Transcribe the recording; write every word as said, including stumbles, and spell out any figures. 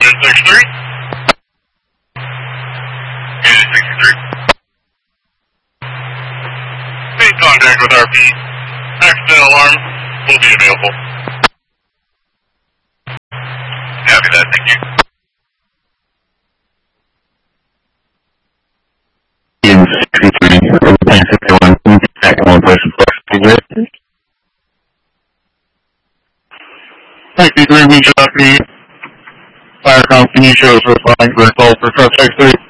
Unit sixty-three. Unit sixty-three. Make contact with R P. Accident alarm will be available. Copy that, thank you. Unit sixty-three, ten fifty-one, contact one person for activity. sixty-three, we shall be. Fire company shows for flying for call for truck sixty-three.